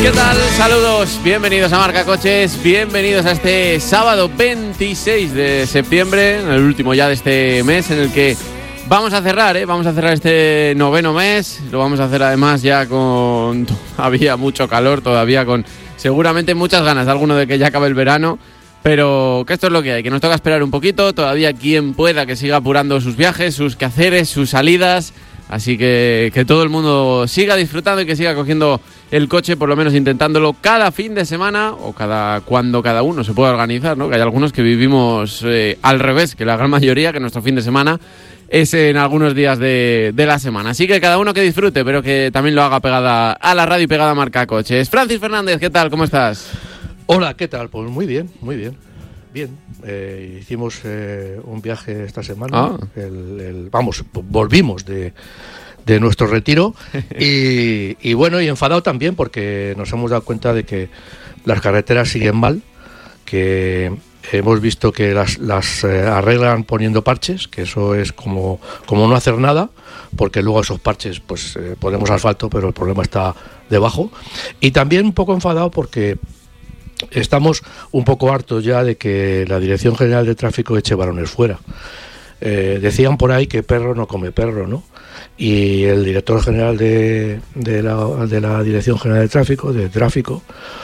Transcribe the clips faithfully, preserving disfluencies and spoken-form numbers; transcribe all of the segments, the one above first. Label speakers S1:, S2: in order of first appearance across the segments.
S1: ¿Qué tal? Saludos, bienvenidos a Marca Coches, bienvenidos a este sábado veintiséis de septiembre, el último ya de este mes en el que vamos a cerrar, ¿eh? Vamos a cerrar este noveno mes, lo vamos a hacer además ya con todavía mucho calor, todavía con seguramente muchas ganas de alguno de que ya acabe el verano, pero que esto es lo que hay, que nos toca esperar un poquito, todavía quien pueda que siga apurando sus viajes, sus quehaceres, sus salidas. Así que que todo el mundo siga disfrutando y que siga cogiendo el coche, por lo menos intentándolo cada fin de semana o cada cuando cada uno se pueda organizar, ¿no? Que hay algunos que vivimos eh, al revés, que la gran mayoría, que nuestro fin de semana es en algunos días de, de la semana. Así que cada uno que disfrute, pero que también lo haga pegada a la radio y pegada a Marca Coches. Francis Fernández, ¿qué tal? ¿Cómo estás?
S2: Hola, ¿qué tal? Pues muy bien, muy bien. Bien, eh, hicimos eh, un viaje esta semana, ah. el, el, vamos, volvimos de, de nuestro retiro y, y bueno, y enfadado también porque nos hemos dado cuenta de que las carreteras siguen mal, que hemos visto que las, las eh, arreglan poniendo parches, que eso es como, como no hacer nada, porque luego esos parches pues eh, ponemos asfalto, pero el problema está debajo, y también un poco enfadado porque estamos un poco hartos ya de que la Dirección General de Tráfico eche balones fuera. Eh, decían por ahí que perro no come perro, ¿no? Y el director general de, de, la, de la Dirección General de Tráfico, de Tráfico,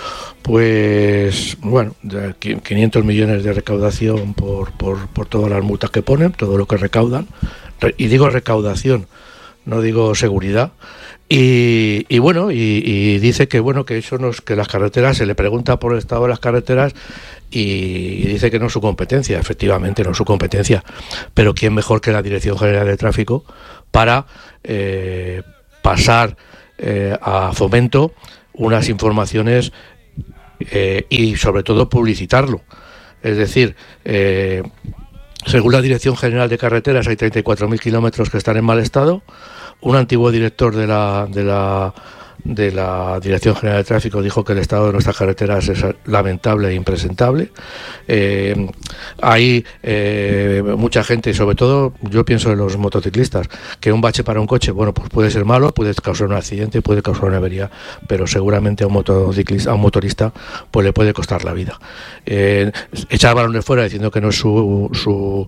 S2: pues, bueno, de quinientos millones de recaudación por, por, por todas las multas que ponen, todo lo que recaudan. Y digo recaudación, no digo seguridad. Y, y bueno, y, y dice que bueno que eso no es, que las carreteras, se le pregunta por el estado de las carreteras y, y dice que no es su competencia. Efectivamente no es su competencia, pero quién mejor que la Dirección General de Tráfico para eh, pasar eh, a Fomento unas informaciones eh, y sobre todo publicitarlo. Es decir, eh, según la Dirección General de Carreteras hay treinta y cuatro mil kilómetros que están en mal estado. Un antiguo director de la, de la de la Dirección General de Tráfico dijo que el estado de nuestras carreteras es lamentable e impresentable. Eh, hay eh, mucha gente, y sobre todo yo pienso en los motociclistas, que un bache para un coche, bueno, pues puede ser malo, puede causar un accidente, puede causar una avería, pero seguramente a un motociclista, a un motorista, pues le puede costar la vida. Eh, echar balones fuera diciendo que no es su su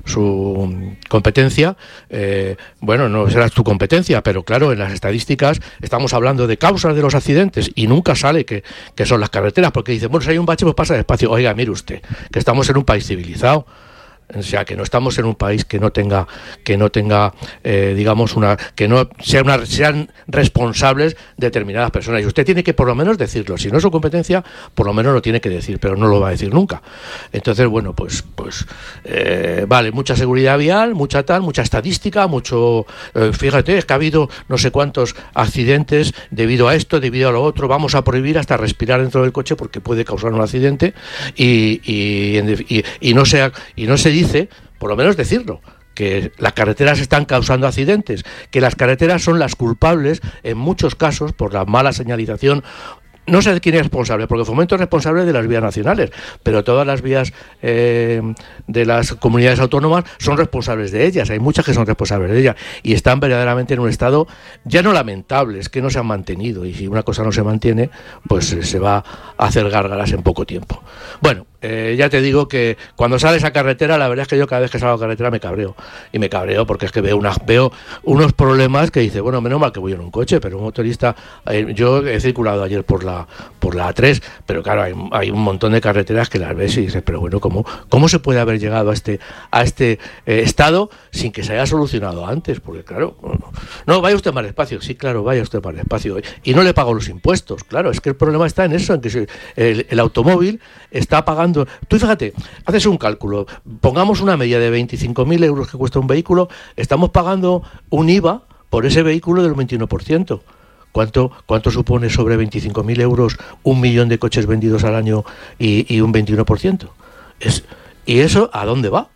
S2: su competencia, eh, bueno, no será tu competencia, pero claro, en las estadísticas estamos hablando de causas de los accidentes y nunca sale que, que son las carreteras, porque dicen, bueno, si hay un bache pues pasa despacio. Oiga, mire usted, que estamos en un país civilizado. O sea, que no estamos en un país que no tenga, que no tenga, eh, digamos, una, que no sea una, sean responsables determinadas personas. Y usted tiene que por lo menos decirlo. Si no es su competencia, por lo menos lo tiene que decir, pero no lo va a decir nunca. Entonces, bueno, pues, pues, eh, vale, mucha seguridad vial, mucha tal, mucha estadística, mucho, eh, fíjate, es que ha habido no sé cuántos accidentes debido a esto, debido a lo otro. Vamos a prohibir hasta respirar dentro del coche porque puede causar un accidente y, y, y, y no sea, y no se dice, por lo menos decirlo, que las carreteras están causando accidentes, que las carreteras son las culpables en muchos casos por la mala señalización. No sé quién es responsable, porque Fomento es responsable de las vías nacionales, pero todas las vías eh, de las comunidades autónomas son responsables de ellas. Hay muchas que son responsables de ellas y están verdaderamente en un estado ya no lamentable, es que no se han mantenido, y si una cosa no se mantiene, pues eh, se va a hacer gárgaras en poco tiempo. Bueno, eh, ya te digo que cuando sales a carretera, la verdad es que yo cada vez que salgo a carretera me cabreo, y me cabreo porque es que veo, una, veo unos problemas que dice, bueno, menos mal que voy en un coche, pero un motorista, eh, yo he circulado ayer por la por la A tres, pero claro, hay, hay un montón de carreteras que las ves y dices, pero bueno, ¿cómo, cómo se puede haber llegado a este a este eh, estado sin que se haya solucionado antes? Porque claro, no, no, vaya usted más despacio, sí, claro, vaya usted más despacio, y no le pago los impuestos, claro, es que el problema está en eso, en que se, el, el automóvil está pagando, tú fíjate, haces un cálculo, pongamos una media de veinticinco mil euros que cuesta un vehículo, estamos pagando un I V A por ese vehículo del veintiuno por ciento. ¿Cuánto, ¿Cuánto supone sobre veinticinco mil euros un millón de coches vendidos al año y, y un veintiuno por ciento? Es, ¿Y eso a dónde va?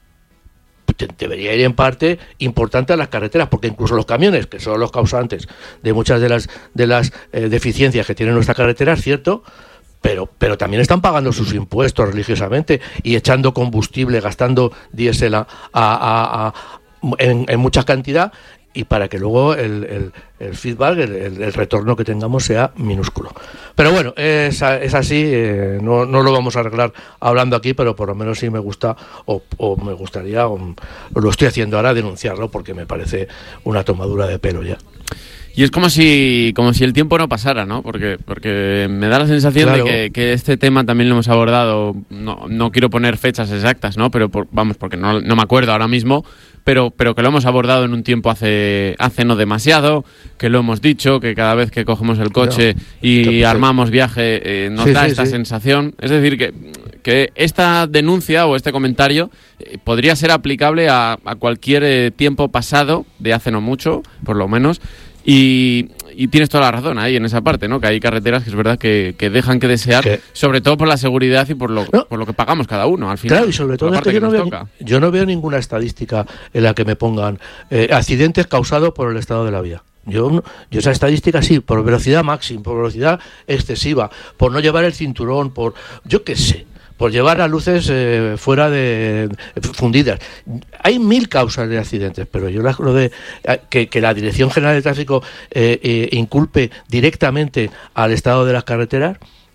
S2: Debería ir en parte importante a las carreteras, porque incluso los camiones, que son los causantes de muchas de las, de las eh, deficiencias que tiene nuestra carretera, es cierto, pero, pero también están pagando sus impuestos religiosamente y echando combustible, gastando diésel a, a, a, a, en, en mucha cantidad. y para que luego el, el, el feedback, el, el, el retorno que tengamos sea minúsculo. Pero bueno, es, es así, eh, no, no lo vamos a arreglar hablando aquí, pero por lo menos sí me gusta o, o me gustaría, o, o lo estoy haciendo ahora, denunciarlo porque me parece una tomadura de pelo ya.
S1: Y es como si como si el tiempo no pasara, ¿no? Porque porque me da la sensación claro. de que, que este tema también lo hemos abordado, no, no quiero poner fechas exactas, ¿no? Pero por, vamos, porque no, no me acuerdo ahora mismo, pero pero que lo hemos abordado en un tiempo hace hace no demasiado, que lo hemos dicho, que cada vez que cogemos el coche no, y armamos viaje eh, nos sí, da sí, esta sí. sensación. Es decir, que, que esta denuncia o este comentario eh, podría ser aplicable a, a cualquier eh, tiempo pasado, de hace no mucho, por lo menos. Y, y tienes toda la razón ahí en esa parte, ¿no? Que hay carreteras que es verdad que, que dejan que desear, ¿Qué? sobre todo por la seguridad y por lo, no. por lo que pagamos cada uno al final.
S2: Claro, y sobre todo es que yo no, veo, yo no veo ninguna estadística en la que me pongan eh, accidentes causados por el estado de la vía. Yo, yo esa estadística sí, por velocidad máxima, por velocidad excesiva, por no llevar el cinturón, por yo qué sé. por llevar las luces eh, fuera de fundidas. Hay mil causas de accidentes, pero yo lo de que, que la Dirección General de Tráfico eh, eh, inculpe directamente al estado de las carreteras,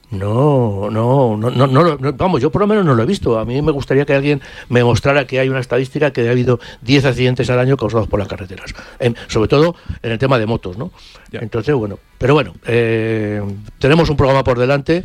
S2: no, no, no, no, no, no, vamos, yo por lo menos no lo he visto. A mí me gustaría que alguien me mostrara que hay una estadística que ha habido diez accidentes al año causados por las carreteras, en, sobre todo en el tema de motos, ¿no? Yeah. Entonces, bueno, pero bueno, eh, tenemos un programa por delante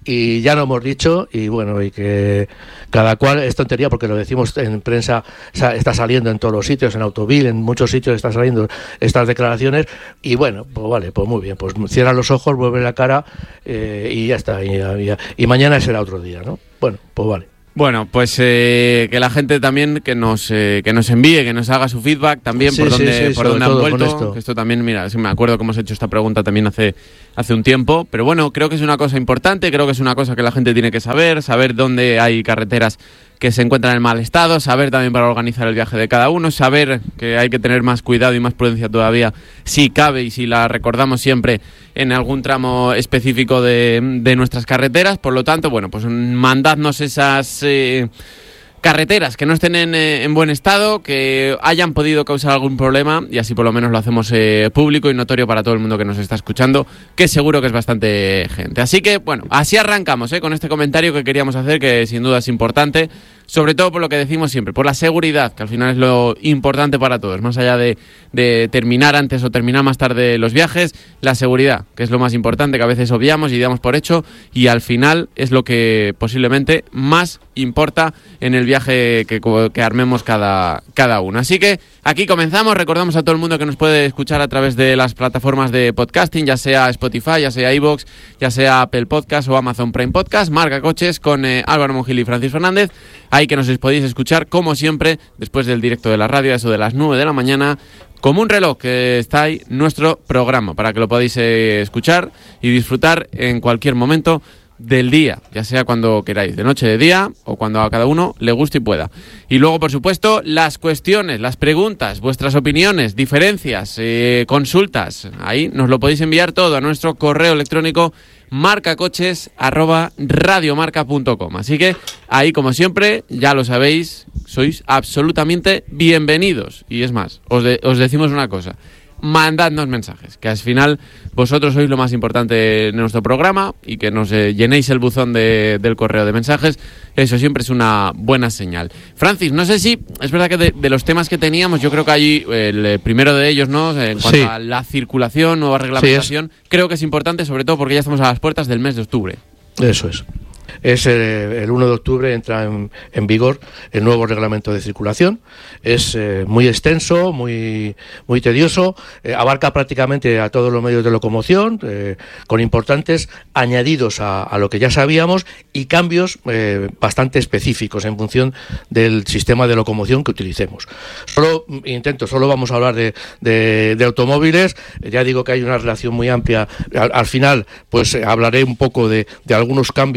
S2: y ya lo hemos dicho, y bueno, y que cada cual es tontería porque lo decimos en prensa, está saliendo en todos los sitios, en Autovil, en muchos sitios están saliendo estas declaraciones, y bueno, pues vale, pues muy bien, pues cierran los ojos, vuelve la cara eh, y ya está. Y, y, y mañana será otro día, ¿no? Bueno, pues vale.
S1: Bueno, pues eh, que la gente también que nos eh, que nos envíe, que nos haga su feedback también sí, por dónde sí, sí, por dónde han vuelto. Esto. esto también, mira, sí me acuerdo que hemos hecho esta pregunta también hace hace un tiempo, pero bueno, creo que es una cosa importante, creo que es una cosa que la gente tiene que saber, saber dónde hay carreteras que se encuentran en mal estado, saber también para organizar el viaje de cada uno, saber que hay que tener más cuidado y más prudencia todavía, si cabe y si la recordamos siempre en algún tramo específico de, de nuestras carreteras. Por lo tanto, bueno, pues mandadnos esas eh, carreteras que no estén en, eh, en buen estado, que hayan podido causar algún problema, y así por lo menos lo hacemos eh, público y notorio para todo el mundo que nos está escuchando, que seguro que es bastante gente. Así que, bueno, así arrancamos eh, con este comentario que queríamos hacer, que sin duda es importante, sobre todo por lo que decimos siempre, por la seguridad, que al final es lo importante para todos, más allá de, de terminar antes o terminar más tarde los viajes, la seguridad, que es lo más importante, que a veces obviamos y damos por hecho, y al final es lo que posiblemente más importa en el viaje que, que armemos cada, cada uno. Así que aquí comenzamos. Recordamos a todo el mundo que nos puede escuchar a través de las plataformas de podcasting, ya sea Spotify, ya sea iVoox, ya sea Apple Podcast o Amazon Prime Podcast. Marca Coches con eh, Álvaro Mongil y Francis Fernández. Ahí que nos podéis escuchar, como siempre, después del directo de la radio, eso de las nueve de la mañana, como un reloj, que está ahí nuestro programa, para que lo podáis eh, escuchar y disfrutar en cualquier momento del día, ya sea cuando queráis, de noche, de día, o cuando a cada uno le guste y pueda. Y luego, por supuesto, las cuestiones, las preguntas, vuestras opiniones, diferencias, eh, consultas, ahí nos lo podéis enviar todo a nuestro correo electrónico marcacoches arroba radiomarca punto com. Así que ahí, como siempre, ya lo sabéis, sois absolutamente bienvenidos. Y es más, os, de, os decimos una cosa: mandadnos mensajes, que al final vosotros sois lo más importante de nuestro programa, y que nos eh, llenéis el buzón de, del correo de mensajes, eso siempre es una buena señal. Francis, no sé si es verdad que de, de los temas que teníamos, yo creo que allí el primero de ellos, ¿no?, en cuanto sí. a la circulación, nueva reglamentación, sí, creo que es importante, sobre todo porque ya estamos a las puertas del mes de octubre.
S2: Eso es. Es eh, el uno de octubre entra en, en vigor el nuevo reglamento de circulación. Es eh, muy extenso, muy muy tedioso, eh, abarca prácticamente a todos los medios de locomoción, eh, con importantes añadidos a, a lo que ya sabíamos, y cambios eh, bastante específicos en función del sistema de locomoción que utilicemos. Solo intento, solo vamos a hablar de, de, de automóviles. Ya digo que hay una relación muy amplia. Al, al final, pues hablaré un poco de, de algunos cambios que ha habido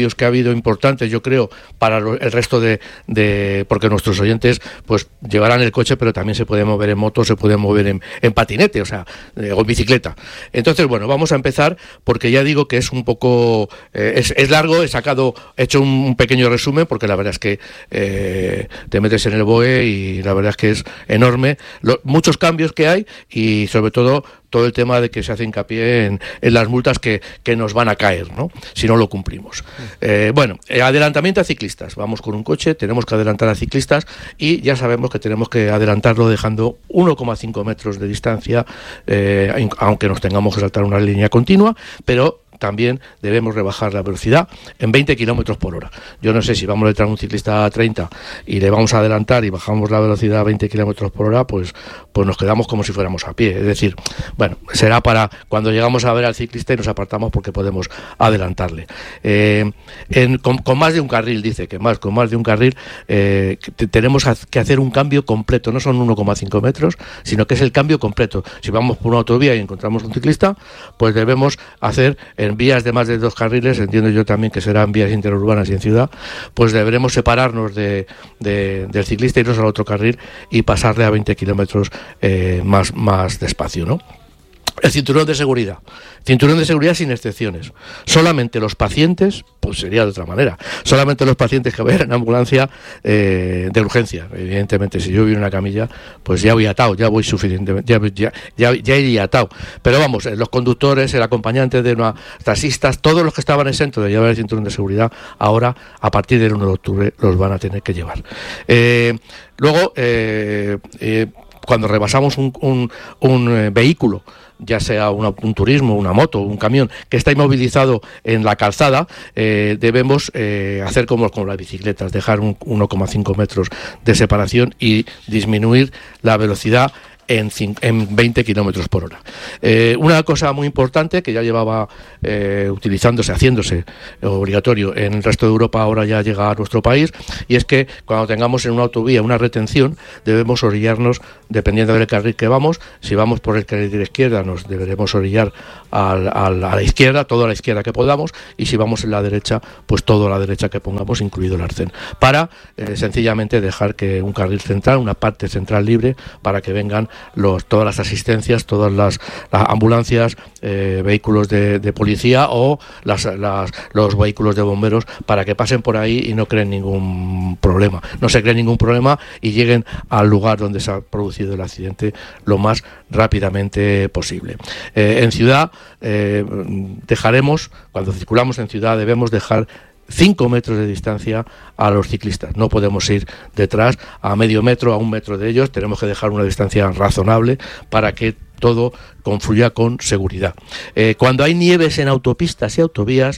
S2: sido importantes, yo creo, para lo, el resto de, de... porque nuestros oyentes pues llevarán el coche, pero también se puede mover en moto, se puede mover en, en patinete, o sea, eh, o en bicicleta. Entonces, bueno, vamos a empezar, porque ya digo que es un poco... Eh, es, es largo, he sacado, he hecho un, un pequeño resumen, porque la verdad es que eh, te metes en el B O E y la verdad es que es enorme. Lo, muchos cambios que hay y sobre todo todo el tema de que se hace hincapié en, en las multas que, que nos van a caer, ¿no?, si no lo cumplimos. Eh, bueno, eh, adelantamiento a ciclistas. Vamos con un coche, tenemos que adelantar a ciclistas y ya sabemos que tenemos que adelantarlo dejando uno coma cinco metros de distancia, eh, aunque nos tengamos que saltar una línea continua, pero también debemos rebajar la velocidad en veinte kilómetros por hora. Yo no sé si vamos detrás de un ciclista a treinta y le vamos a adelantar y bajamos la velocidad a veinte kilómetros por hora, pues, pues nos quedamos como si fuéramos a pie. Es decir, bueno, será para cuando llegamos a ver al ciclista y nos apartamos porque podemos adelantarle. Eh, en, con, con más de un carril, dice que más, con más de un carril, eh, que tenemos que hacer un cambio completo. No son uno coma cinco metros, sino que es el cambio completo. Si vamos por una autovía y encontramos un ciclista, pues debemos hacer en vías de más de dos carriles, entiendo yo también que serán vías interurbanas y en ciudad, pues deberemos separarnos de, de, del ciclista, irnos al otro carril y pasarle a veinte kilómetros eh, más, más despacio, ¿no? El cinturón de seguridad. Cinturón de seguridad sin excepciones. Solamente los pacientes, pues sería de otra manera, solamente los pacientes que vayan en ambulancia eh, de urgencia. Evidentemente, si yo voy en una camilla, pues ya voy atado, ya voy suficientemente, ya, ya, ya, ya iría atado. Pero vamos, los conductores, el acompañante de una taxistas, todos los que estaban exentos de llevar el cinturón de seguridad, ahora, a partir del uno de octubre, los van a tener que llevar. Eh, luego, eh, eh, cuando rebasamos un, un, un eh, vehículo, ya sea una, un turismo, una moto, un camión que está inmovilizado en la calzada, eh, debemos eh, hacer como con las bicicletas, dejar un uno coma cinco metros de separación y disminuir la velocidad en, en veinte kilómetros por hora. Eh, una cosa muy importante que ya llevaba eh, utilizándose, haciéndose obligatorio en el resto de Europa, ahora ya llega a nuestro país, y es que cuando tengamos en una autovía una retención, debemos orillarnos, dependiendo del carril que vamos. Si vamos por el carril de la izquierda, nos deberemos orillar al, al, a la izquierda, todo a la izquierda que podamos, y si vamos en la derecha, pues todo a la derecha que pongamos, incluido el arcén, para eh, sencillamente dejar que un carril central, una parte central libre, para que vengan Los, todas las asistencias, todas las, las ambulancias, eh, vehículos de, de policía o las, las, los vehículos de bomberos, para que pasen por ahí y no creen ningún problema, no se creen ningún problema y lleguen al lugar donde se ha producido el accidente lo más rápidamente posible. Eh, en ciudad eh, dejaremos, cuando circulamos en ciudad, debemos dejar cinco metros de distancia a los ciclistas. No podemos ir detrás a medio metro, a un metro de ellos. Tenemos que dejar una distancia razonable para que todo confluya con seguridad. Eh, cuando hay nieves en autopistas y autovías,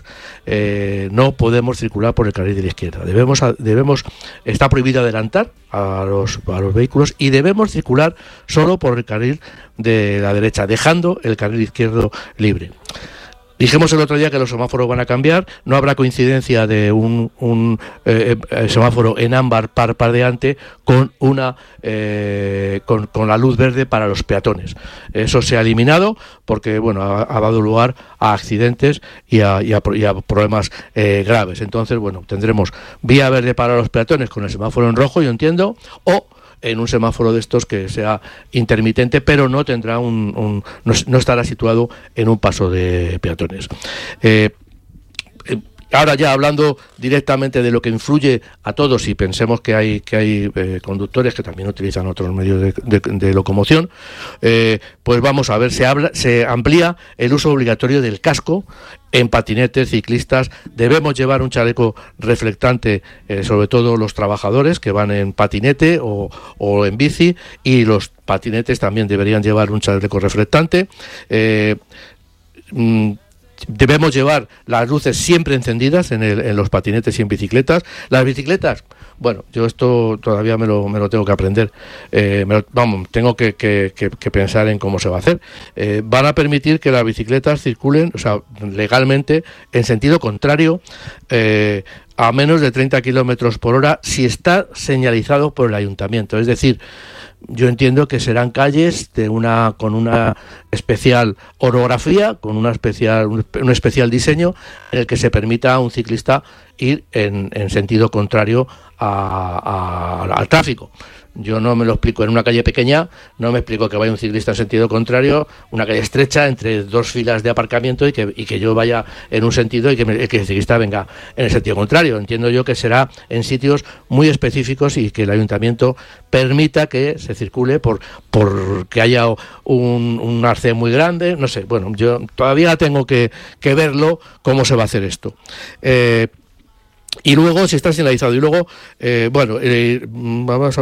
S2: eh, no podemos circular por el carril de la izquierda. Debemos, debemos, está prohibido adelantar a los, a los vehículos y debemos circular solo por el carril de la derecha, dejando el carril izquierdo libre. Dijimos el otro día que los semáforos van a cambiar, no habrá coincidencia de un, un eh, semáforo en ámbar parpadeante con una eh, con, con la luz verde para los peatones. Eso se ha eliminado porque bueno ha, ha dado lugar a accidentes y a, y a, y a problemas eh, graves. Entonces, bueno, tendremos vía verde para los peatones con el semáforo en rojo, yo entiendo, o en un semáforo de estos que sea intermitente, pero no tendrá un, un no, no estará situado en un paso de peatones. Eh, eh, Ahora ya hablando directamente de lo que influye a todos, y pensemos que hay que hay eh, conductores que también utilizan otros medios de, de, de locomoción, eh, pues vamos a ver, se habla, se amplía el uso obligatorio del casco en patinetes, ciclistas. Debemos llevar un chaleco reflectante, eh, sobre todo los trabajadores que van en patinete o, o en bici, y los patinetes también deberían llevar un chaleco reflectante. Eh, mm, Debemos llevar las luces siempre encendidas en, el, en los patinetes y en bicicletas. Las bicicletas, bueno, yo esto todavía me lo, me lo tengo que aprender. Eh, me lo, vamos, tengo que, que, que, que pensar en cómo se va a hacer. Eh, van a permitir que las bicicletas circulen, o sea, legalmente, en sentido contrario, eh, a menos de treinta kilómetros por hora, si está señalizado por el ayuntamiento. Es decir, yo entiendo que serán calles de una con una especial orografía, con una especial un, un especial diseño en el que se permita a un ciclista ir en, en sentido contrario a, a, al tráfico. Yo no me lo explico en una calle pequeña, no me explico que vaya un ciclista en sentido contrario, una calle estrecha entre dos filas de aparcamiento y que, y que yo vaya en un sentido y que, me, que el ciclista venga en el sentido contrario. Entiendo yo que será en sitios muy específicos y que el ayuntamiento permita que se circule por, por que haya un, un arcén muy grande, no sé, bueno, yo todavía tengo que, que verlo cómo se va a hacer esto. Eh, Y luego, si está señalizado, y luego, eh, bueno, eh, vamos a,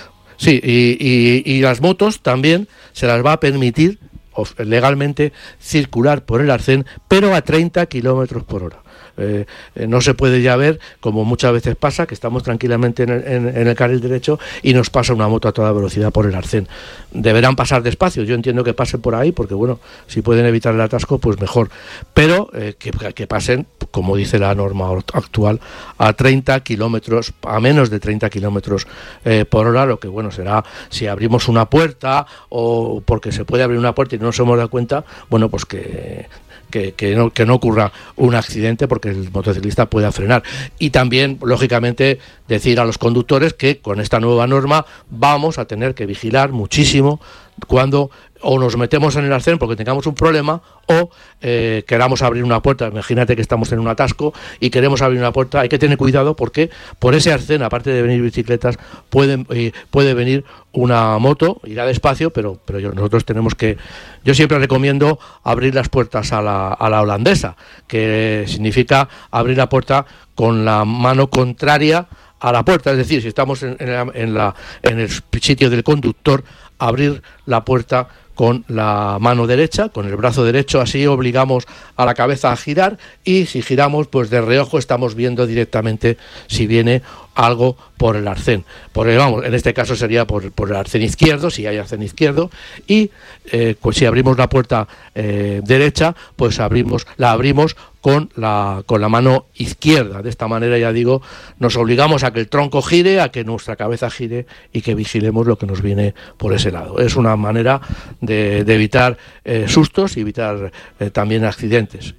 S2: sí, y, y, y las motos también se las va a permitir legalmente circular por el arcén, pero a treinta kilómetros por hora. Eh, eh, no se puede ya ver, como muchas veces pasa, que estamos tranquilamente en el, en, en el carril derecho y nos pasa una moto a toda velocidad por el arcén. Deberán pasar despacio, yo entiendo que pasen por ahí, porque bueno, si pueden evitar el atasco, pues mejor. Pero eh, que, que pasen, como dice la norma actual, a treinta kilómetros, a menos de treinta kilómetros eh, por hora, lo que bueno será, si abrimos una puerta o porque se puede abrir una puerta y no nos hemos dado cuenta, bueno, pues que... Que, que, no, que no ocurra un accidente porque el motociclista pueda frenar. Y también, lógicamente, decir a los conductores que con esta nueva norma vamos a tener que vigilar muchísimo cuando o nos metemos en el arcén porque tengamos un problema o eh, queramos abrir una puerta. Imagínate que estamos en un atasco y queremos abrir una puerta, hay que tener cuidado porque por ese arcén, aparte de venir bicicletas, pueden, eh, puede venir una moto, irá despacio, pero, pero yo, nosotros tenemos que... Yo siempre recomiendo abrir las puertas a la, a la holandesa, que significa abrir la puerta con la mano contraria a la puerta, es decir, si estamos en, en, la, en, la, en el sitio del conductor, abrir la puerta con la mano derecha, con el brazo derecho, así obligamos a la cabeza a girar y si giramos, pues de reojo estamos viendo directamente si viene algo por el arcén. Por el, vamos, en este caso sería por, por el arcén izquierdo, si hay arcén izquierdo, y eh, pues si abrimos la puerta eh, derecha, pues abrimos, la abrimos con la, con la mano izquierda. De esta manera, ya digo, nos obligamos a que el tronco gire, a que nuestra cabeza gire y que vigilemos lo que nos viene por ese lado. Es una manera de, de evitar eh, sustos y evitar eh, también accidentes.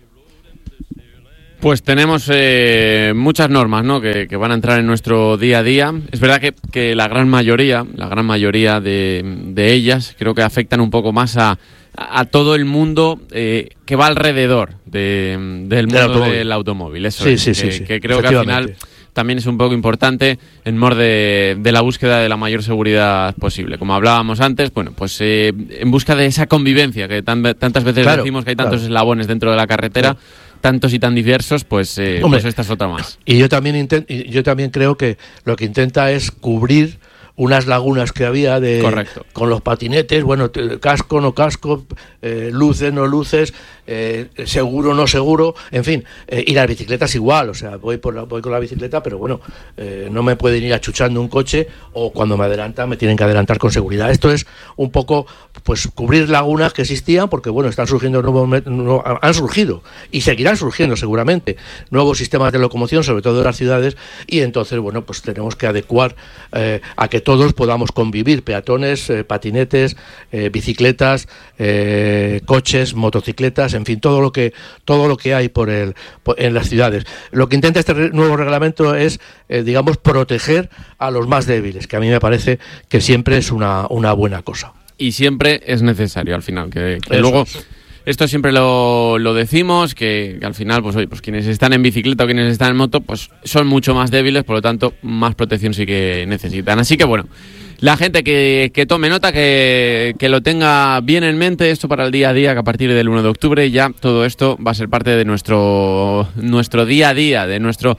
S1: Pues tenemos eh, muchas normas, ¿no?, que, que van a entrar en nuestro día a día. Es verdad que, que la gran mayoría, la gran mayoría de, de ellas, creo que afectan un poco más a, a todo el mundo eh, que va alrededor de, del mundo automóvil. del automóvil. Eso
S2: sí,
S1: es,
S2: sí,
S1: que,
S2: sí, sí,
S1: que creo que al final también es un poco importante en mor de, de la búsqueda de la mayor seguridad posible. Como hablábamos antes, bueno, pues eh, en busca de esa convivencia que tan, tantas veces claro, decimos que hay tantos claro. eslabones dentro de la carretera. Claro. Tantos y tan diversos, pues, eh, Hombre, pues esta es otra más.
S2: Y yo también intent, yo también creo que lo que intenta es cubrir unas lagunas que había de
S1: Correcto.
S2: con los patinetes, bueno, casco, no casco, eh, luces, no luces, eh, seguro, no seguro, en fin, eh, y las bicicletas igual, o sea, voy por la, voy con la bicicleta, pero bueno, eh, no me pueden ir achuchando un coche o cuando me adelantan me tienen que adelantar con seguridad. Esto es un poco, pues, cubrir lagunas que existían, porque bueno, están surgiendo nuevos, no, han surgido y seguirán surgiendo seguramente nuevos sistemas de locomoción, sobre todo en las ciudades, y entonces, bueno, pues tenemos que adecuar eh, a que todos podamos convivir, peatones, eh, patinetes, eh, bicicletas, eh, coches, motocicletas, en fin, todo lo que todo lo que hay por el por, en las ciudades. Lo que intenta este re- nuevo reglamento es, eh, digamos, proteger a los más débiles, que a mí me parece que siempre es una, una buena cosa.
S1: Y siempre es necesario, al final, que, que luego... Esto siempre lo, lo decimos, que, que al final, pues oye, pues quienes están en bicicleta o quienes están en moto, pues son mucho más débiles, por lo tanto, más protección sí que necesitan. Así que bueno, la gente que, que tome nota, que, que lo tenga bien en mente, esto para el día a día, que a partir del uno de octubre ya todo esto va a ser parte de nuestro, nuestro día a día, de nuestro...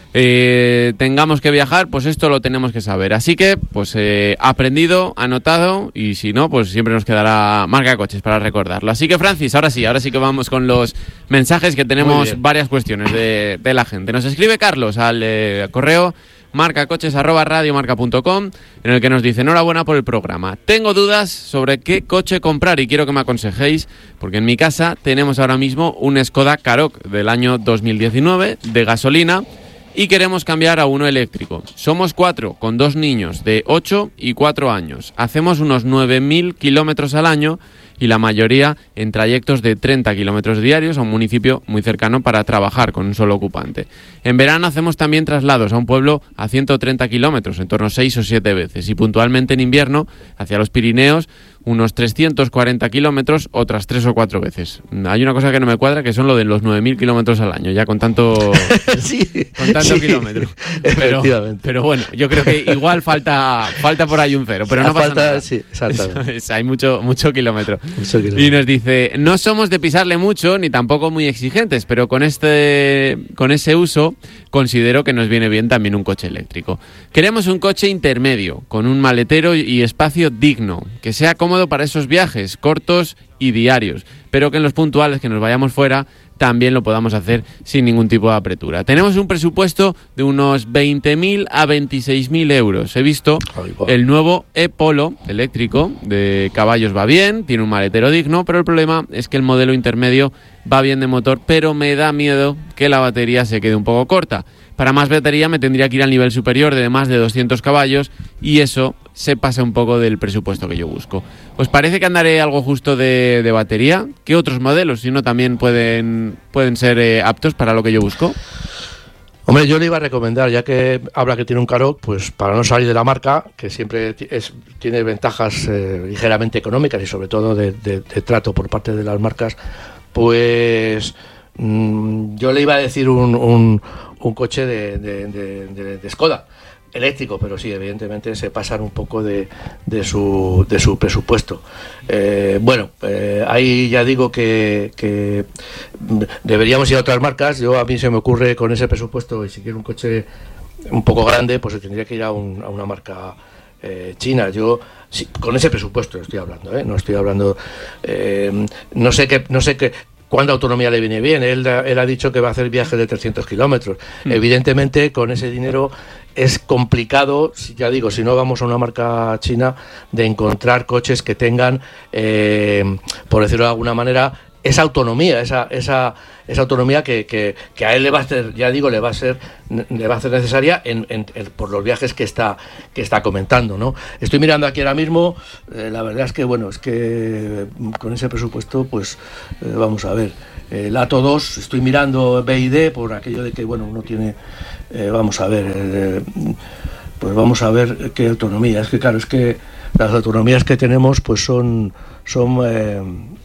S1: Eh, tengamos que viajar, pues esto lo tenemos que saber. Así que, pues eh, aprendido, anotado, y si no, pues siempre nos quedará Marca Coches para recordarlo. Así que, Francis, ahora sí, ahora sí que vamos con los mensajes, que tenemos varias cuestiones de, de la gente. Nos escribe Carlos al eh, correo marcacoches arroba radiomarca punto com, en el que nos dice: enhorabuena por el programa. Tengo dudas sobre qué coche comprar y quiero que me aconsejéis, porque en mi casa tenemos ahora mismo un Skoda Karoq del año dos mil diecinueve de gasolina, y queremos cambiar a uno eléctrico. Somos cuatro, con dos niños de ocho y cuatro años. Hacemos unos nueve mil kilómetros al año y la mayoría en trayectos de treinta kilómetros diarios a un municipio muy cercano para trabajar con un solo ocupante. En verano hacemos también traslados a un pueblo a ciento treinta kilómetros, en torno a seis o siete veces, y puntualmente en invierno hacia los Pirineos unos trescientos cuarenta kilómetros, otras tres o cuatro veces. Hay una cosa que no me cuadra, que son lo de los nueve mil kilómetros al año, ya con tanto,
S2: sí,
S1: con tanto
S2: sí,
S1: kilómetro.
S2: Pero,
S1: pero bueno, yo creo que igual falta falta por ahí un cero, pero no pasa
S2: falta,
S1: nada.
S2: Sí, exactamente.
S1: Es, hay mucho, mucho kilómetro.
S2: mucho kilómetro.
S1: Y nos dice, no somos de pisarle mucho, ni tampoco muy exigentes, pero con, este, con ese uso considero que nos viene bien también un coche eléctrico. Queremos un coche intermedio, con un maletero y espacio digno, que sea cómodo para esos viajes cortos y diarios, pero que en los puntuales que nos vayamos fuera también lo podamos hacer sin ningún tipo de apretura. Tenemos un presupuesto de unos veinte mil a veintiséis mil euros. He visto el nuevo e-Polo eléctrico, de caballos va bien, tiene un maletero digno, pero el problema es que el modelo intermedio va bien de motor, pero me da miedo que la batería se quede un poco corta. Para más batería me tendría que ir al nivel superior de más de doscientos caballos y eso se pasa un poco del presupuesto que yo busco. ¿Os parece que andaré algo justo de, de batería? ¿Qué otros modelos, si no, también pueden, pueden ser eh, aptos para lo que yo busco?
S2: Hombre, yo le iba a recomendar, ya que habla que tiene un Karoq, pues para no salir de la marca, que siempre es, tiene ventajas eh, ligeramente económicas y sobre todo de, de, de trato por parte de las marcas, pues mmm, yo le iba a decir un, un, un coche de, de, de, de, de Skoda. Eléctrico, pero sí, evidentemente se pasan un poco de, de, su, de su presupuesto. Eh, bueno, eh, ahí ya digo que, que deberíamos ir a otras marcas. Yo a mí se me ocurre con ese presupuesto, y si quiero un coche un poco grande, pues tendría que ir a, un, a una marca eh, china. Yo sí, con ese presupuesto estoy hablando, ¿eh? No estoy hablando, eh, no sé qué, no sé qué. ¿Cuánta autonomía le viene bien? Él, él ha dicho que va a hacer viajes de trescientos kilómetros. Mm. Evidentemente, con ese dinero es complicado, ya digo, si no vamos a una marca china, de encontrar coches que tengan, eh, por decirlo de alguna manera, esa autonomía, esa esa esa autonomía que, que, que a él le va a ser, ya digo, le va a ser le va a ser necesaria en, en, en, por los viajes que está que está comentando, ¿no? Estoy mirando aquí ahora mismo, eh, la verdad es que bueno, es que con ese presupuesto, pues eh, vamos a ver, el Atto dos, estoy mirando B y D por aquello de que bueno, uno tiene, eh, vamos a ver, eh, pues vamos a ver qué autonomía. Es que claro, es que las autonomías que tenemos pues son son eh,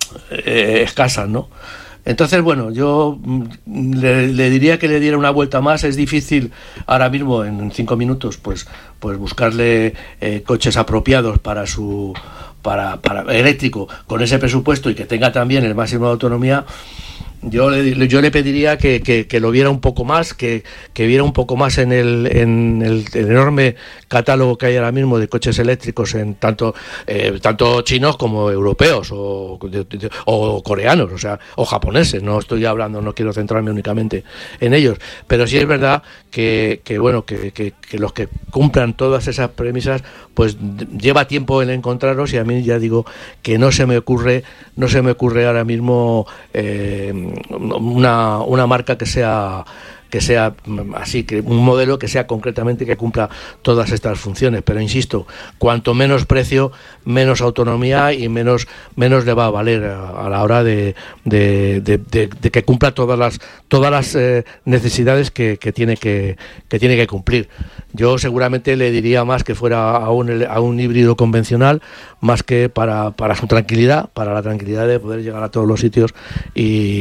S2: eh, escasas, ¿no? Entonces, bueno, yo le, le diría que le diera una vuelta más. Es difícil ahora mismo, en cinco minutos, pues pues buscarle eh, coches apropiados para su para, para eléctrico con ese presupuesto y que tenga también el máximo de autonomía. Yo le, yo le pediría que, que, que lo viera un poco más, que, que viera un poco más en el, en el, el enorme catálogo que hay ahora mismo de coches eléctricos, en tanto eh, tanto chinos como europeos o, de, de, o coreanos, o sea, o japoneses. No estoy hablando, no quiero centrarme únicamente en ellos, pero sí es verdad que, que bueno, que, que, que los que cumplan todas esas premisas, pues lleva tiempo en encontrarlos, y a mí ya digo que no se me ocurre, no se me ocurre ahora mismo eh, una, una marca que sea que sea así, que un modelo que sea concretamente que cumpla todas estas funciones. Pero insisto, cuanto menos precio, menos autonomía y menos menos le va a valer a, a la hora de, de, de, de, de que cumpla todas las todas las eh, necesidades que, que tiene que, que tiene que cumplir. Yo seguramente le diría más que fuera a un, a un híbrido convencional, más que para, para su tranquilidad, para la tranquilidad de poder llegar a todos los sitios y,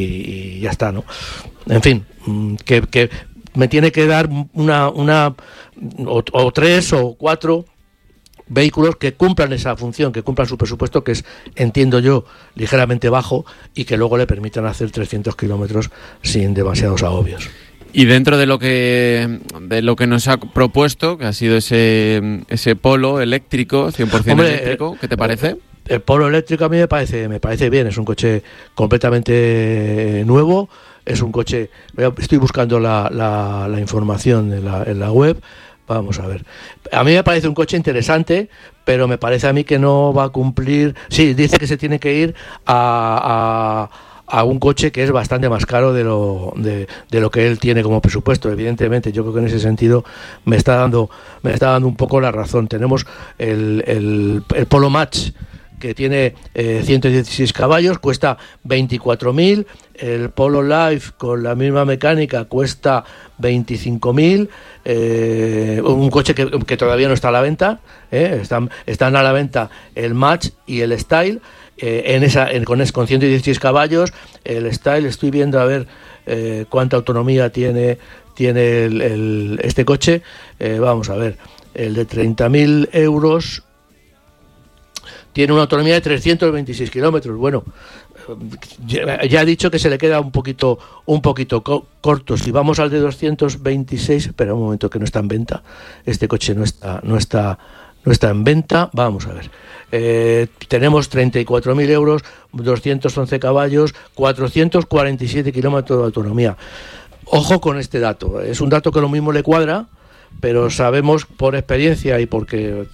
S2: y ya está, ¿no? En fin, que, que me tiene que dar una, una o, o tres o cuatro vehículos que cumplan esa función, que cumplan su presupuesto, que es, entiendo yo, ligeramente bajo, y que luego le permitan hacer trescientos kilómetros sin demasiados agobios.
S1: Y dentro de lo que de lo que nos ha propuesto, que ha sido ese ese Polo eléctrico, cien por ciento Hombre, eléctrico, ¿qué te parece?
S2: El, el Polo eléctrico a mí me parece me parece bien, es un coche completamente nuevo, es un coche, estoy buscando la, la, la información en la, en la web, vamos a ver. A mí me parece un coche interesante, pero me parece a mí que no va a cumplir, sí, dice que se tiene que ir a... a a un coche que es bastante más caro de lo de, de lo que él tiene como presupuesto. Evidentemente, yo creo que en ese sentido me está dando me está dando un poco la razón. Tenemos el, el, el Polo Match, que tiene eh, ciento dieciséis caballos, cuesta veinticuatro mil. El Polo Life con la misma mecánica cuesta veinticinco mil. Eh, un coche que, que todavía no está a la venta, eh, están, están a la venta el Match y el Style. Eh, en esa en, con, con ciento dieciséis caballos. El Style, estoy viendo a ver eh, cuánta autonomía tiene tiene el, el, este coche. Eh, vamos a ver, el de treinta mil euros tiene una autonomía de trescientos veintiséis kilómetros. Bueno, ya, ya he dicho que se le queda un poquito un poquito co- corto. Si vamos al de doscientos veintiséis, espera un momento, que no está en venta. Este coche no está no está no está en venta. Vamos a ver. Eh, tenemos treinta y cuatro mil euros, doscientos once caballos, cuatrocientos cuarenta y siete kilómetros de autonomía. Ojo con este dato. Es un dato que lo mismo le cuadra, pero sabemos por experiencia y porque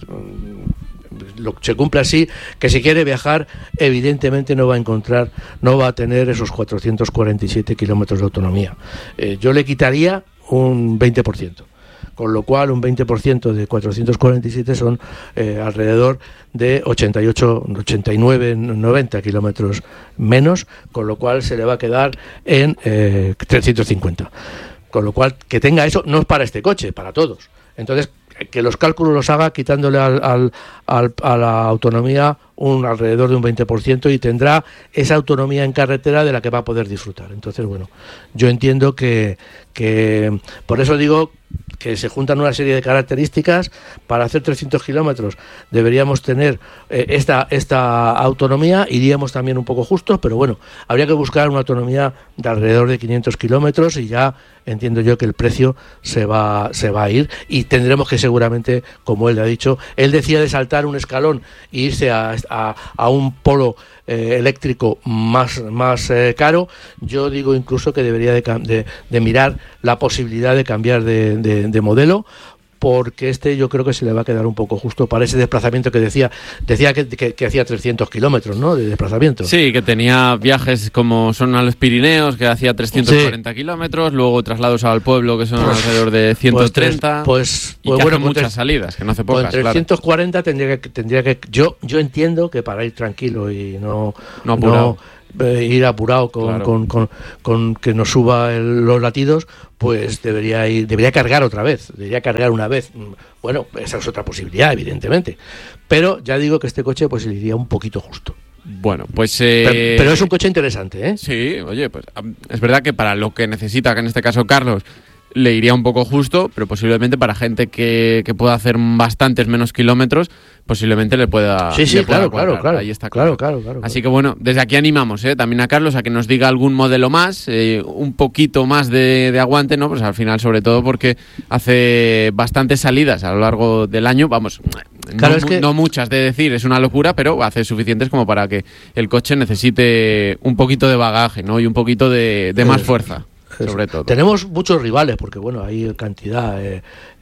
S2: lo, se cumple así, que si quiere viajar, evidentemente no va a encontrar, no va a tener esos cuatrocientos cuarenta y siete kilómetros de autonomía. Eh, yo le quitaría un veinte por ciento. Con lo cual un veinte por ciento de cuatrocientos cuarenta y siete son eh, alrededor de ochenta y ocho, ochenta y nueve, noventa kilómetros menos, con lo cual se le va a quedar en eh, trescientos cincuenta. Con lo cual, que tenga eso, no es para este coche, para todos. Entonces, que los cálculos los haga quitándole al, al, al, a la autonomía un alrededor de un veinte por ciento, y tendrá esa autonomía en carretera de la que va a poder disfrutar. Entonces, bueno, yo entiendo que, que por eso digo que se juntan una serie de características. Para hacer trescientos kilómetros deberíamos tener eh, esta, esta autonomía, iríamos también un poco justos, pero bueno, habría que buscar una autonomía de alrededor de quinientos kilómetros, y ya entiendo yo que el precio se va, se va a ir, y tendremos que seguramente, como él ha dicho, él decía de saltar un escalón e irse a, a, a un Polo eh, eléctrico más, más eh, caro. Yo digo incluso que debería de, de, de mirar la posibilidad de cambiar de, de, de modelo, porque este yo creo que se le va a quedar un poco justo para ese desplazamiento que decía decía que, que, que hacía trescientos kilómetros, ¿no?, de desplazamiento.
S1: Sí, que tenía viajes como son a los Pirineos, que hacía trescientos cuarenta sí. kilómetros, luego traslados al pueblo, que son pues, alrededor de ciento treinta,
S2: pues, pues,
S1: y que
S2: bueno,
S1: hace muchas
S2: tres,
S1: salidas, que no hace pocas.
S2: Pues trescientos cuarenta claro. tendría que tendría que yo yo entiendo que para ir tranquilo y no
S1: no apurado.
S2: No, Eh, ir apurado con, claro. con, con, con que nos suba el, los latidos, pues debería ir, debería cargar otra vez, debería cargar una vez. Bueno, esa es otra posibilidad, evidentemente, pero ya digo que este coche pues le iría un poquito justo.
S1: Bueno, pues... Eh...
S2: Pero, pero es un coche interesante, ¿eh?
S1: Sí, oye, pues es verdad que para lo que necesita, que en este caso Carlos, le iría un poco justo, pero posiblemente para gente que, que pueda hacer bastantes menos kilómetros, posiblemente le pueda
S2: sí sí
S1: le pueda
S2: claro claro claro
S1: ahí está claro.
S2: claro claro claro
S1: así que bueno, desde aquí animamos ¿eh? también a Carlos a que nos diga algún modelo más, eh, un poquito más de, de aguante, no, pues al final, sobre todo porque hace bastantes salidas a lo largo del año, vamos,
S2: claro,
S1: no,
S2: es que...
S1: no muchas de decir, es una locura, pero hace suficientes como para que el coche necesite un poquito de bagaje, ¿no?, y un poquito de, de más fuerza. Sobre todo.
S2: Tenemos muchos rivales, porque bueno, hay cantidad. Eh,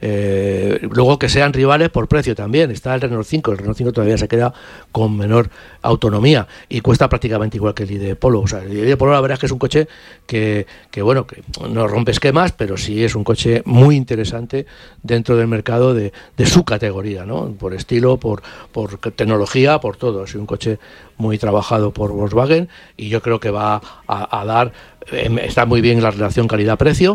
S2: eh, luego que sean rivales por precio también. Está el Renault cinco, el Renault cinco todavía se queda con menor autonomía y cuesta prácticamente igual que el I D Polo. O sea, el I D Polo la verdad es que es un coche que, que bueno, que no rompe esquemas, pero sí es un coche muy interesante dentro del mercado de, de su categoría, ¿no? Por estilo, por, por tecnología, por todo. Es un coche muy trabajado por Volkswagen, y yo creo que va a, a dar, eh, está muy bien la relación calidad-precio,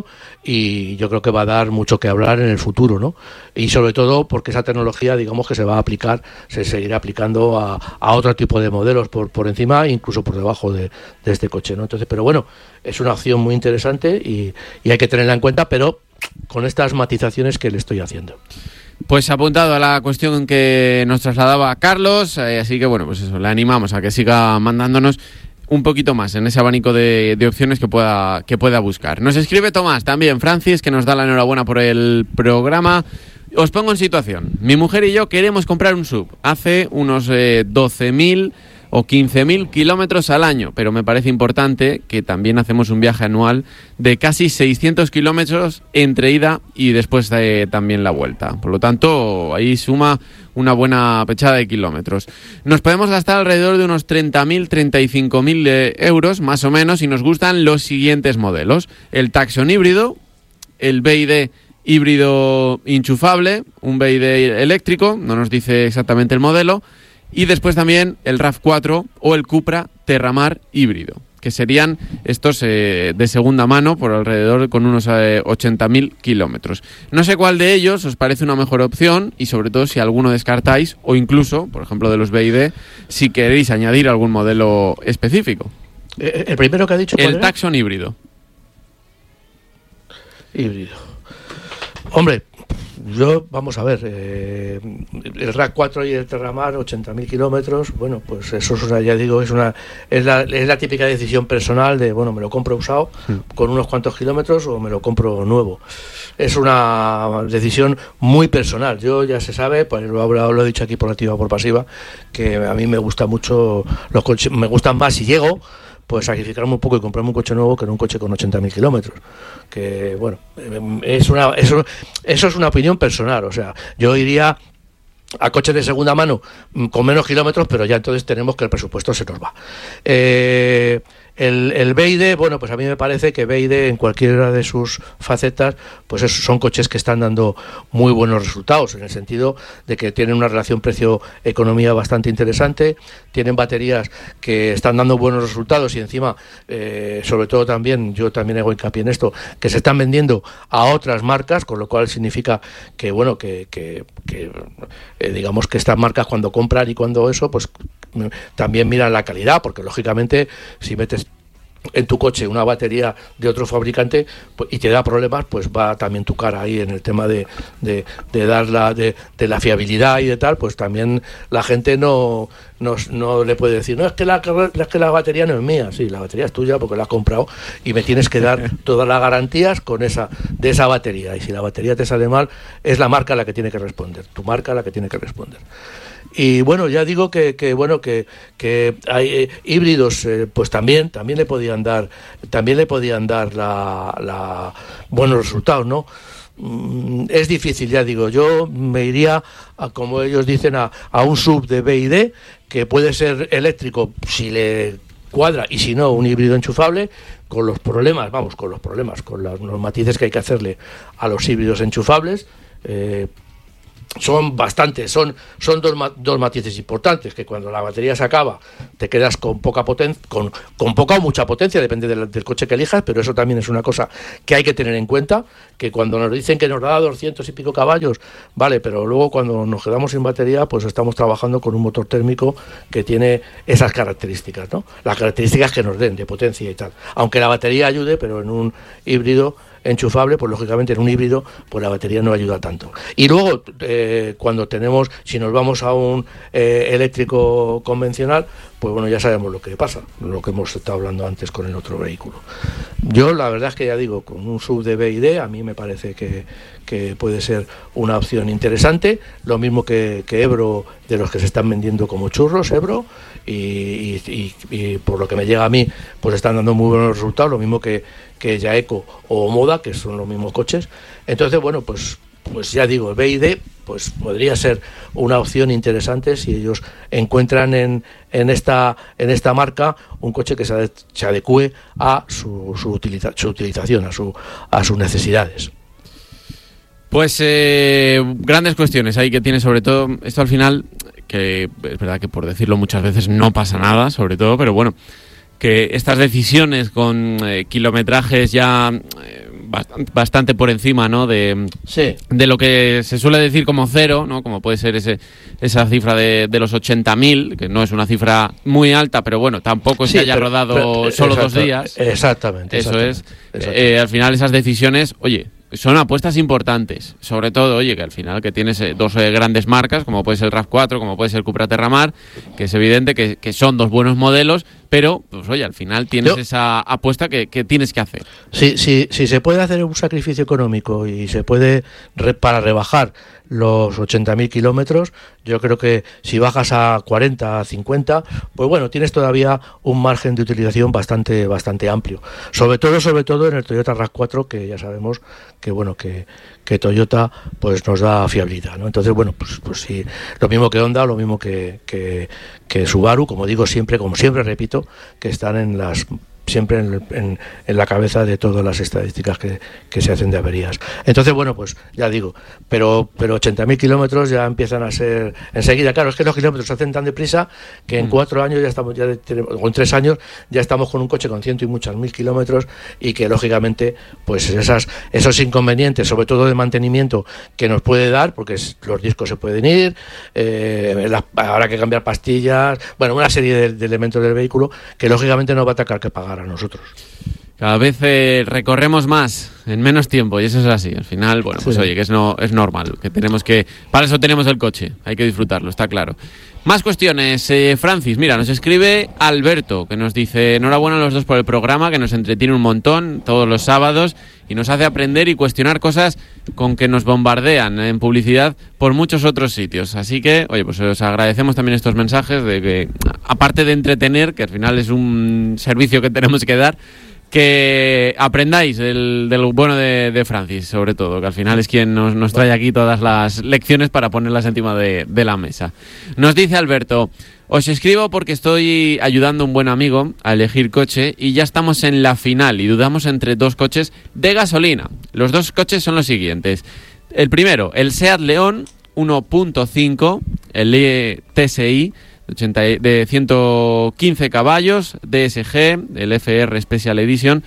S2: y yo creo que va a dar mucho que hablar en el futuro, ¿no? Y sobre todo porque esa tecnología, digamos que se va a aplicar, se seguirá aplicando a, a otro tipo de modelos por, por encima, incluso por debajo de, de este coche, ¿no? Entonces, pero bueno, es una opción muy interesante y, y hay que tenerla en cuenta, pero con estas matizaciones que le estoy haciendo.
S1: Pues apuntado a la cuestión que nos trasladaba Carlos, eh, así que bueno, pues eso, le animamos a que siga mandándonos un poquito más en ese abanico de, de opciones que pueda, que pueda buscar. Nos escribe Tomás también, Francis, que nos da la enhorabuena por el programa. Os pongo en situación. Mi mujer y yo queremos comprar un S U V. Hace unos eh, doce mil o quince mil kilómetros al año, pero me parece importante que también hacemos un viaje anual de casi seiscientos kilómetros entre ida y después de también la vuelta. Por lo tanto, ahí suma una buena pechada de kilómetros. Nos podemos gastar alrededor de unos treinta mil, treinta y cinco mil euros, más o menos, y nos gustan los siguientes modelos. El Tucson híbrido, el B Y D híbrido enchufable, un B Y D eléctrico, no nos dice exactamente el modelo, y después también el RAV cuatro o el Cupra Terramar híbrido, que serían estos eh, de segunda mano por alrededor con unos eh, ochenta mil kilómetros. No sé cuál de ellos os parece una mejor opción y sobre todo si alguno descartáis o incluso, por ejemplo de los B Y D, si queréis añadir algún modelo específico.
S2: ¿El primero que ha dicho cuál
S1: El
S2: era?
S1: Tucson híbrido.
S2: Híbrido. Hombre, yo, vamos a ver, eh, el RAV cuatro y el Terramar, ochenta mil kilómetros, bueno, pues eso es una, ya digo, es una es la, es la típica decisión personal de, bueno, me lo compro usado mm. con unos cuantos kilómetros o me lo compro nuevo. Es una decisión muy personal. Yo, ya se sabe, pues lo, lo he dicho aquí por activa o por pasiva, que a mí me gusta mucho, los coches me gustan más si llego, pues sacrificarme un poco y comprarme un coche nuevo que no un coche con ochenta mil kilómetros. Que, bueno, es una, eso, eso es una opinión personal. O sea, yo iría a coches de segunda mano con menos kilómetros, pero ya entonces tenemos que el presupuesto se nos va. Eh... El, el B Y D, bueno, pues a mí me parece que B Y D en cualquiera de sus facetas, pues eso, son coches que están dando muy buenos resultados, en el sentido de que tienen una relación precio-economía bastante interesante, tienen baterías que están dando buenos resultados y encima, eh, sobre todo también, yo también hago hincapié en esto, que se están vendiendo a otras marcas, con lo cual significa que, bueno, que, que, que eh, digamos que estas marcas cuando compran y cuando eso, pues también miran la calidad, porque lógicamente si metes en tu coche una batería de otro fabricante pues, y te da problemas, pues va también tu cara ahí en el tema de, de, de dar la, de, de la fiabilidad y de tal, pues también la gente no, no, no le puede decir, no, es que la, es que la batería no es mía. Sí, la batería es tuya porque la has comprado y me tienes que dar todas las garantías con esa, de esa batería, y si la batería te sale mal, es la marca la que tiene que responder, tu marca la que tiene que responder. Y bueno, ya digo que, que bueno que, que hay eh, híbridos, eh, pues también también le podían dar también le podían dar la, la buenos resultados, ¿no? Mm, es difícil, ya digo, yo me iría a, como ellos dicen, a, a un sub de B Y D que puede ser eléctrico si le cuadra y si no un híbrido enchufable, con los problemas, vamos, con los problemas, con los, los matices que hay que hacerle a los híbridos enchufables. Eh, Son bastantes, son, son dos, dos matices importantes, que cuando la batería se acaba te quedas con poca potencia, con, con poca o mucha potencia, depende del, del coche que elijas, pero eso también es una cosa que hay que tener en cuenta, que cuando nos dicen que nos da doscientos y pico caballos, vale, pero luego cuando nos quedamos sin batería, pues estamos trabajando con un motor térmico que tiene esas características, ¿no? Las características que nos den de potencia y tal. Aunque la batería ayude, pero en un híbrido enchufable, pues lógicamente en un híbrido pues la batería no ayuda tanto. Y luego eh, cuando tenemos, si nos vamos a un eh, eléctrico convencional, pues bueno, ya sabemos lo que pasa, lo que hemos estado hablando antes con el otro vehículo. Yo la verdad es que ya digo, con un sub de B Y D a mí me parece que, que puede ser una opción interesante, lo mismo que, que Ebro, de los que se están vendiendo como churros, Ebro, y, y, y, y por lo que me llega a mí, pues están dando muy buenos resultados, lo mismo que, que Yaeco o Moda, que son los mismos coches. Entonces, bueno, pues pues ya digo, el B Y D pues podría ser una opción interesante si ellos encuentran en, en esta en esta marca un coche que se, ade, se adecue a su, su, utiliza, su utilización, a su a sus necesidades.
S1: Pues eh, grandes cuestiones ahí que tiene, sobre todo esto al final, que es verdad que por decirlo muchas veces no pasa nada, sobre todo, pero bueno, que estas decisiones con eh, kilometrajes ya eh, bastante, bastante por encima, ¿no? De,
S2: sí.
S1: de lo que se suele decir como cero, ¿no? Como puede ser ese esa cifra de, de los ochenta mil, que no es una cifra muy alta, pero bueno, tampoco es sí, que haya pero, rodado pero, solo
S2: exacto,
S1: dos días.
S2: Exactamente.
S1: Eso
S2: exactamente,
S1: es.
S2: Exactamente.
S1: Eh, al final esas decisiones, oye, son apuestas importantes, sobre todo, oye, que al final que tienes eh, dos eh, grandes marcas, como puede ser el RAV cuatro, como puede ser el Cupra Terramar, que es evidente que, que son dos buenos modelos, pero pues oye, al final tienes
S2: Yo,
S1: esa apuesta que, que tienes que hacer.
S2: Si, si, si se puede hacer un sacrificio económico y se puede, re, para rebajar los ochenta mil kilómetros, yo creo que si bajas a cuarenta, a cincuenta, pues bueno, tienes todavía un margen de utilización bastante bastante amplio. Sobre todo, sobre todo en el Toyota RAV cuatro, que ya sabemos que bueno que, que Toyota pues nos da fiabilidad, ¿no? Entonces, bueno, pues pues sí, lo mismo que Honda, lo mismo que, que, que Subaru, como digo siempre, como siempre repito, que están en las siempre en, en, en la cabeza de todas las estadísticas que, que se hacen de averías. Entonces, bueno, pues ya digo, pero pero ochenta mil kilómetros ya empiezan a ser enseguida. Claro, es que los kilómetros se hacen tan deprisa que en cuatro años ya estamos, ya tenemos, o en tres años ya estamos con un coche con ciento y muchos mil kilómetros, y que lógicamente, pues esas esos inconvenientes, sobre todo de mantenimiento, que nos puede dar, porque es, los discos se pueden ir, eh, la, habrá que cambiar pastillas, bueno, una serie de, de elementos del vehículo que lógicamente nos va a atacar que pagar a nosotros.
S1: Cada vez eh, recorremos más en menos tiempo, y eso es así. Al final, bueno, pues sí. Oye, que es no es normal, que tenemos que para eso tenemos el coche, hay que disfrutarlo, está claro. Más cuestiones, eh, Francis, mira, nos escribe Alberto, que nos dice: enhorabuena a los dos por el programa, que nos entretiene un montón todos los sábados y nos hace aprender y cuestionar cosas con que nos bombardean en publicidad por muchos otros sitios. Así que, oye, pues os agradecemos también estos mensajes de que, aparte de entretener, que al final es un servicio que tenemos que dar, que aprendáis del, del bueno de, de Francis, sobre todo, que al final es quien nos, nos trae aquí todas las lecciones para ponerlas encima de, de la mesa. Nos dice Alberto: os escribo porque estoy ayudando a un buen amigo a elegir coche y ya estamos en la final y dudamos entre dos coches de gasolina. Los dos coches son los siguientes. El primero, el Seat León uno punto cinco, el T S I, de ciento quince caballos, D S G, el F R Special Edition,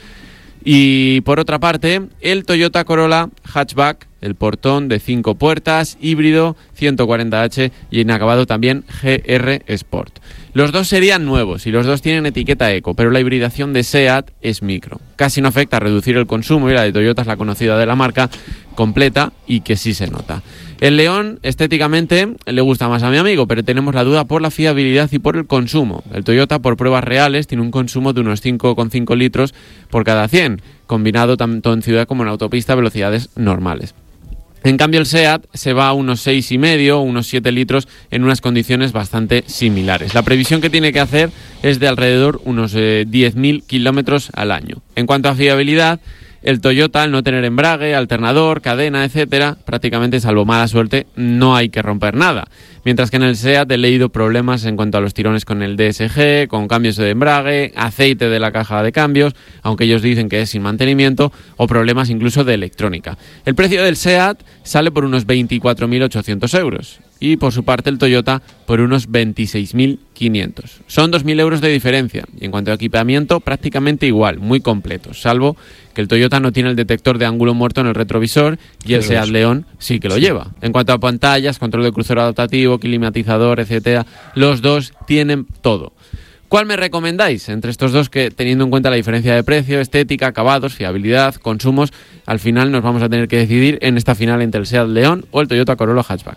S1: y por otra parte el Toyota Corolla Hatchback, el portón de cinco puertas, híbrido, ciento cuarenta hache y inacabado también G R Sport. Los dos serían nuevos y los dos tienen etiqueta eco, pero la hibridación de SEAT es micro. Casi no afecta a reducir el consumo y la de Toyota es la conocida de la marca, completa y que sí se nota. El León estéticamente le gusta más a mi amigo, pero tenemos la duda por la fiabilidad y por el consumo. El Toyota, por pruebas reales, tiene un consumo de unos cinco coma cinco litros por cada cien, combinado tanto en ciudad como en autopista a velocidades normales. En cambio el SEAT se va a unos seis coma cinco, unos siete litros en unas condiciones bastante similares. La previsión que tiene que hacer es de alrededor unos eh, diez mil kilómetros al año. En cuanto a fiabilidad, el Toyota, al no tener embrague, alternador, cadena, etcétera, prácticamente, salvo mala suerte, no hay que romper nada. Mientras que en el SEAT he leído problemas en cuanto a los tirones con el D S G, con cambios de embrague, aceite de la caja de cambios, aunque ellos dicen que es sin mantenimiento, o problemas incluso de electrónica. El precio del SEAT sale por unos veinticuatro mil ochocientos euros y por su parte el Toyota por unos veintiséis mil quinientos. Son dos mil euros de diferencia y en cuanto a equipamiento prácticamente igual, muy completos, salvo que el Toyota no tiene el detector de ángulo muerto en el retrovisor y el SEAT León sí que lo lleva. En cuanto a pantallas, control de crucero adaptativo, climatizador, etcétera, los dos tienen todo. ¿Cuál me recomendáis entre estos dos que, teniendo en cuenta la diferencia de precio, estética, acabados, fiabilidad, consumos, al final nos vamos a tener que decidir en esta final entre el SEAT León o el Toyota Corolla Hatchback?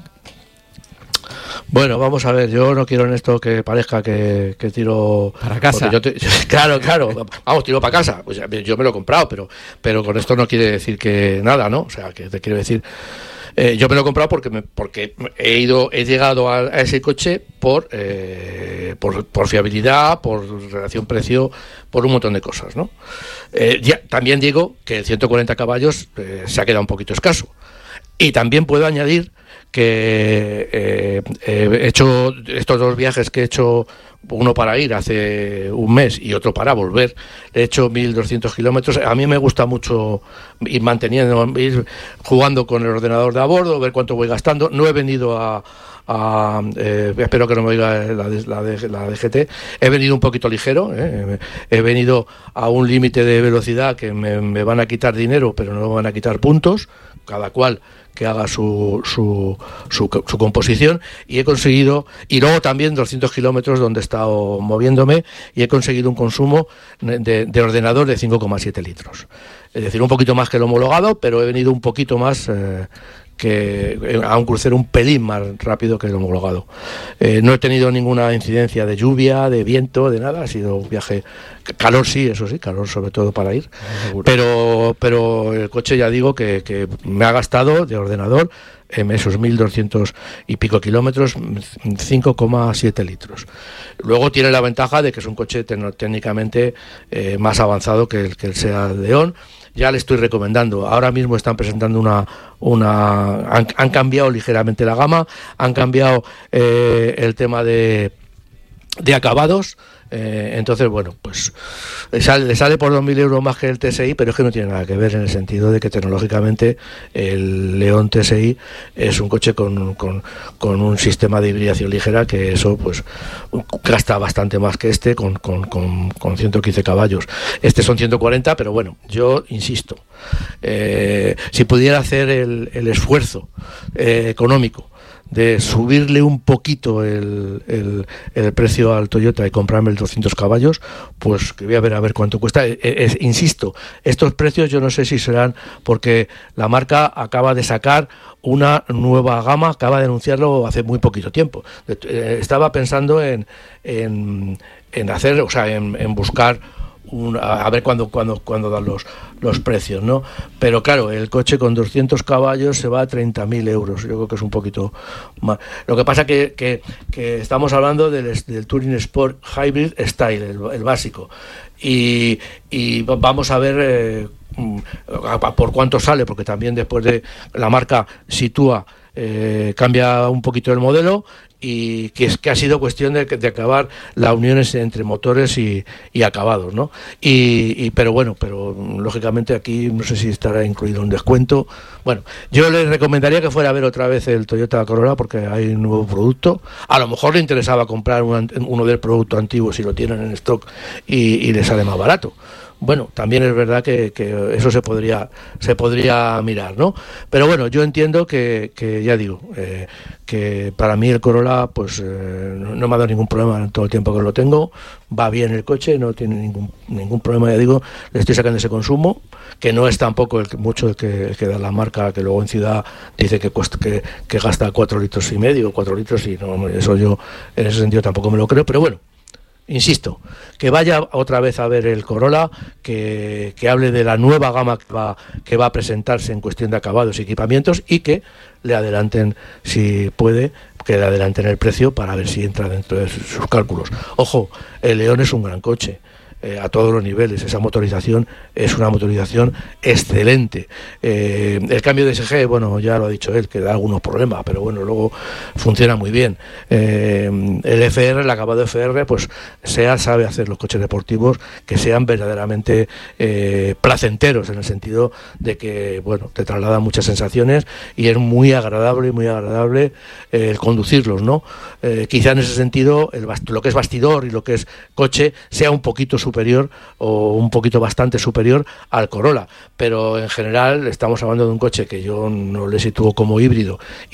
S2: Bueno, vamos a ver, yo no quiero en esto que parezca que, que tiro...
S1: Para casa.
S2: Yo te, claro, claro, vamos, tiro para casa. Pues yo me lo he comprado, pero, pero con esto no quiere decir que nada, ¿no? O sea, que te quiero decir... Eh, yo me lo he comprado porque me, porque he ido he llegado a, a ese coche por, eh, por por fiabilidad, por relación precio, por un montón de cosas, ¿no? Eh, ya, también digo que el ciento cuarenta caballos eh, se ha quedado un poquito escaso. Y también puedo añadir que eh, eh, he hecho estos dos viajes que he hecho, uno para ir hace un mes y otro para volver, he hecho mil doscientos kilómetros. A mí me gusta mucho ir manteniendo, ir jugando con el ordenador de a bordo, ver cuánto voy gastando. No he venido a... a eh, espero que no me oiga la, la, la D G T. He venido un poquito ligero, eh, he venido a un límite de velocidad que me, me van a quitar dinero, pero no me van a quitar puntos, cada cual que haga su, su, su, su composición, y he conseguido, y luego también doscientos kilómetros donde he estado moviéndome, y he conseguido un consumo de, de ordenador de cinco coma siete litros. Es decir, un poquito más que el homologado, pero he venido un poquito más eh, que a un crucero un pelín más rápido que el homologado. Eh, no he tenido ninguna incidencia de lluvia, de viento, de nada. Ha sido un viaje, calor sí, eso sí, calor sobre todo para ir, pero pero el coche, ya digo que, que me ha gastado de ordenador en esos mil doscientos y pico kilómetros cinco coma siete litros. Luego tiene la ventaja de que es un coche técnicamente eh, más avanzado que el que el Seat León. Ya le estoy recomendando. Ahora mismo están presentando una... una han, han cambiado ligeramente la gama, han cambiado eh, el tema de, de acabados. Eh, entonces, bueno, pues le sale, le sale por dos mil euros más que el T S I, pero es que no tiene nada que ver en el sentido de que tecnológicamente el León T S I es un coche con, con, con un sistema de hibridación ligera, que eso pues gasta bastante más que este, con, con, con, con ciento quince caballos. Este son ciento cuarenta, pero bueno, yo insisto, eh, si pudiera hacer el, el esfuerzo eh, económico de subirle un poquito el, el, el precio al Toyota y comprarme el doscientos caballos, pues que voy a ver a ver cuánto cuesta. Eh, eh, insisto, estos precios yo no sé si serán porque la marca acaba de sacar una nueva gama, acaba de anunciarlo hace muy poquito tiempo. Eh, estaba pensando en, en, en hacer, o sea, en, en buscar Un, a ver cuándo cuando, cuando dan los, los precios, ¿no? Pero claro, el coche con doscientos caballos se va a treinta mil euros. Yo creo que es un poquito más. Lo que pasa que, que, que estamos hablando del, del Touring Sport Hybrid Style, el, el básico. Y, y vamos a ver eh, por cuánto sale, porque también después de la marca sitúa, eh, cambia un poquito el modelo, y que es que ha sido cuestión de, de acabar las uniones entre motores y, y acabados, ¿no? Y, y pero bueno, pero lógicamente aquí no sé si estará incluido un descuento. Bueno, yo les recomendaría que fuera a ver otra vez el Toyota Corolla, porque hay un nuevo producto. A lo mejor le interesaba comprar un, uno del producto antiguo si lo tienen en stock y, y le sale más barato. Bueno, también es verdad que, que eso se podría se podría mirar, ¿no? Pero bueno, yo entiendo que, que ya digo, eh, que para mí el Corolla pues eh, no, no me ha dado ningún problema en todo el tiempo que lo tengo. Va bien el coche, no tiene ningún ningún problema, ya digo, le estoy sacando ese consumo, que no es tampoco el que, mucho el que, el que da la marca, que luego en ciudad dice que cuesta, que, que gasta cuatro litros y medio, cuatro litros, y no, eso yo en ese sentido tampoco me lo creo, pero bueno. Insisto, que vaya otra vez a ver el Corolla, que, que hable de la nueva gama que va, que va a presentarse en cuestión de acabados y equipamientos, y que le adelanten, si puede, que le adelanten el precio para ver si entra dentro de sus cálculos. Ojo, el León es un gran coche. Eh, a todos los niveles, esa motorización es una motorización excelente. Eh, el cambio de S G, bueno, ya lo ha dicho él, que da algunos problemas, pero bueno, luego funciona muy bien. Eh, el F R, el acabado F R, pues SEAT sabe hacer los coches deportivos que sean verdaderamente eh, placenteros, en el sentido de que, bueno, te trasladan muchas sensaciones y es muy agradable, muy agradable eh, el conducirlos, ¿no? Eh, quizá en ese sentido, el bast- lo que es bastidor y lo que es coche sea un poquito superior superior o un poquito bastante superior al Corolla, pero en general estamos hablando de un coche que yo no le sitúo como híbrido